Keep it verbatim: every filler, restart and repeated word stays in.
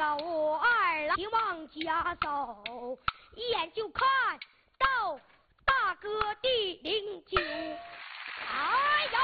个我二郎往家走，一眼就看到大哥的灵柩。哎呀，